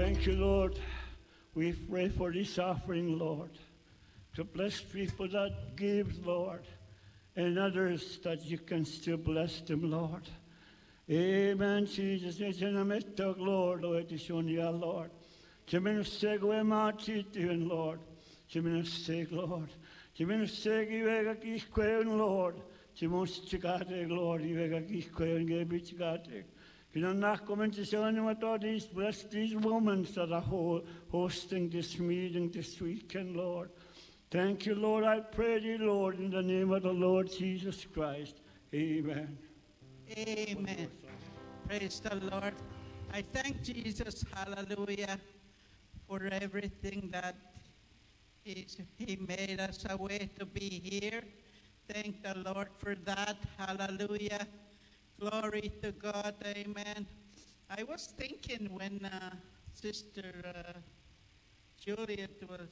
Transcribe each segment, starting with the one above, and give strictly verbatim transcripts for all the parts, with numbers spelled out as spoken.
Thank you, Lord. We pray for this offering, Lord, to bless people that give, Lord, and others that you can still bless them, Lord. Amen, Jesus. It's in the midst of Lord, Lord, it's on you, Lord. Jiminuseg we matitin, Lord. Jiminuseg, Lord. Jiminuseg, you vega kisqueon, Lord. Jimustigate, Lord, you vega kisqueon, gebichigate. You know, not coming to say anyone about these, bless these women that are ho hosting this meeting this weekend, Lord. Thank you, Lord. I pray thee, Lord, in the name of the Lord Jesus Christ. Amen. Amen. Praise the Lord. I thank Jesus, hallelujah, for everything that he's, he made us a way to be here. Thank the Lord for that, hallelujah. Glory to God, amen. I was thinking when uh, Sister uh, Juliet was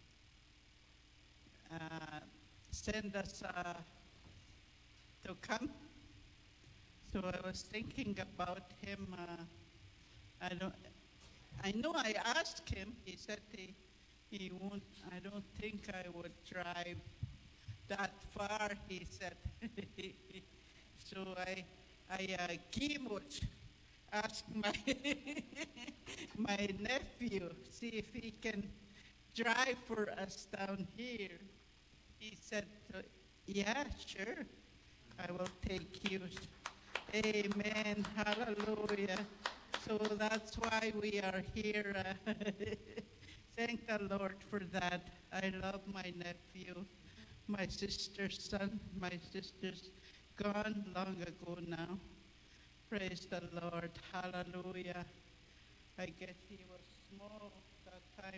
uh, sent us uh, to come. So I was thinking about him. Uh, I don't. I know I asked him. He said he, he won't. I don't think I would drive that far. He said. So I, I uh, Kimut asked my my nephew see if he can drive for us down here. He said, "Yeah, sure. I will take you." Amen. Hallelujah. So that's why we are here. Uh, thank the Lord for that. I love my nephew, my sister's son. My sister's gone long ago now. Praise the Lord. Hallelujah. I guess he was